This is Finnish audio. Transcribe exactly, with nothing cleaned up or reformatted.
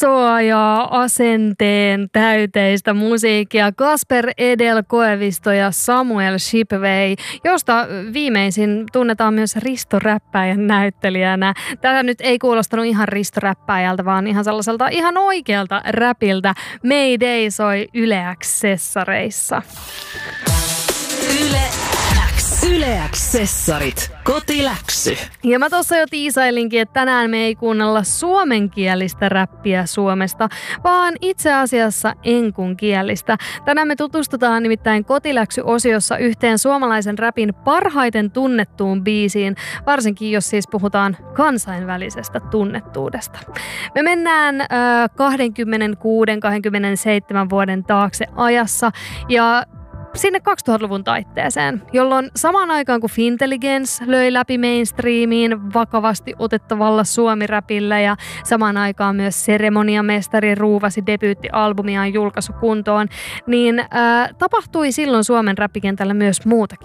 isoa ja asenteen täyteistä musiikkia Kasper Edel Koevisto ja Samuel Shipway, josta viimeisin tunnetaan myös Risto-räppäjän näyttelijänä. Tätä nyt ei kuulostanut ihan Risto-räppäjältä, vaan ihan sellaiselta ihan oikealta räpiltä. Mayday soi Yle X-sessareissa. Yle X. Yle X-sessarit. Kotiläksy. Ja mä tuossa jo tiisailinkin, että tänään me ei kuunnella suomenkielistä räppiä Suomesta, vaan itse asiassa enkunkielistä. Tänään me tutustutaan nimittäin Kotiläksy-osiossa yhteen suomalaisen räpin parhaiten tunnettuun biisiin, varsinkin jos siis puhutaan kansainvälisestä tunnettuudesta. Me mennään äh, kaksikymmentäkuusi kaksikymmentäseitsemän vuoden taakse ajassa ja sinne kaksituhattaluvun taitteeseen, jolloin samaan aikaan kun Fintelligence löi läpi mainstreamiin vakavasti otettavalla suomiräpillä ja samaan aikaan myös Seremoniamestari ruuvasi debyyttialbumiaan julkaisukuntoon, niin ää, tapahtui silloin Suomen räppikentällä myös muutakin.